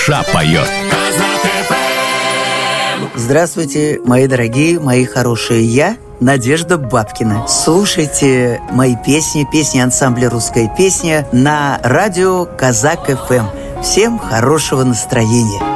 Душа поет. Здравствуйте, мои дорогие, мои хорошие. Я Надежда Бабкина. Слушайте мои песни ансамбля «Русская песня» на радио Казак ФМ. Всем хорошего настроения.